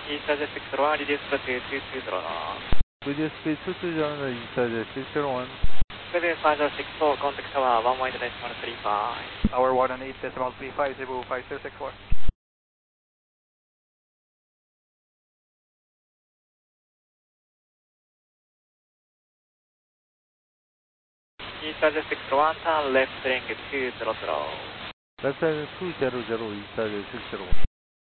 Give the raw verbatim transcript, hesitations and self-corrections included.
East Jet six zero one, reduce speed to two two zero now. Reduce speed two two zero, East Jet six zero one. Seven five zero six four, contact tower one one decimal three five. Tower one one eight decimal three five, zero five zero six four. East Jet six zero one, turn left link two zero zero. Left side two zero zero, East Jet six zero one.